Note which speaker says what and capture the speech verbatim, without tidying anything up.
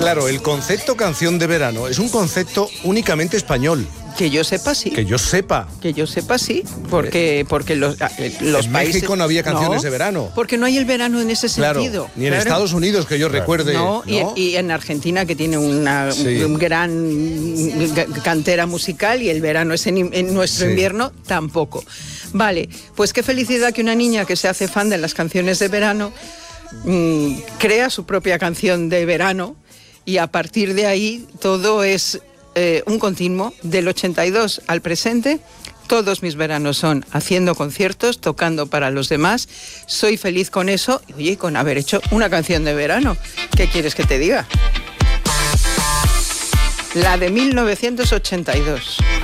Speaker 1: claro, el concepto canción de verano es un concepto únicamente español.
Speaker 2: Que yo sepa, sí.
Speaker 1: Que yo sepa.
Speaker 2: Que yo sepa, sí. Porque, porque los, los
Speaker 1: en
Speaker 2: países...
Speaker 1: México no había canciones
Speaker 2: no,
Speaker 1: de verano.
Speaker 2: Porque no hay el verano en ese
Speaker 1: claro,
Speaker 2: sentido.
Speaker 1: Ni en
Speaker 2: claro.
Speaker 1: Estados Unidos, que yo claro. recuerde.
Speaker 2: No,
Speaker 1: ¿no?
Speaker 2: Y, y en Argentina, que tiene una sí. un gran cantera musical, y el verano es en, en nuestro sí. invierno, tampoco. Vale, pues qué felicidad que una niña que se hace fan de las canciones de verano mmm, crea su propia canción de verano, y a partir de ahí todo es... Eh, un continuo del ochenta y dos al presente. Todos mis veranos son haciendo conciertos, tocando para los demás. Soy feliz con eso y, oye, con haber hecho una canción de verano. ¿Qué quieres que te diga? La de mil novecientos ochenta y dos.